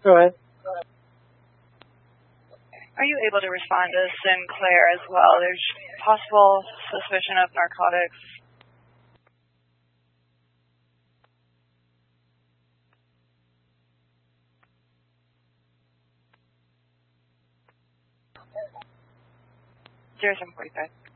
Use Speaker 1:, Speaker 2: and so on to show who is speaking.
Speaker 1: Go ahead.
Speaker 2: Are you able to respond to Sinclair as well? There's possible suspicion of narcotics. There's some 45.